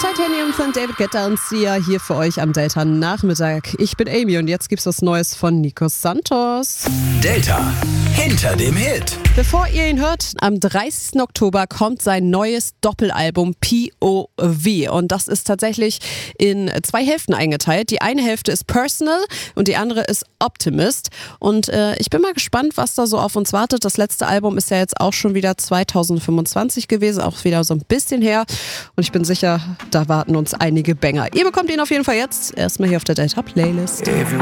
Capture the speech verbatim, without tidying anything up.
Titanium von David Guetta und Sia hier für euch am Delta Nachmittag. Ich bin Amy und jetzt gibt's was Neues von Nico Santos. Delta hinter dem Hit. Bevor ihr ihn hört, am dreißigsten Oktober kommt sein neues Doppelalbum P O V und das ist tatsächlich in zwei Hälften eingeteilt. Die eine Hälfte ist Personal und die andere ist Optimist und äh, ich bin mal gespannt, was da so auf uns wartet. Das letzte Album ist ja jetzt auch schon wieder zweitausendfünfundzwanzig gewesen, auch wieder so ein bisschen her und ich bin sicher, da warten uns einige Banger. Ihr bekommt ihn auf jeden Fall jetzt erstmal hier auf der Delta Playlist. If you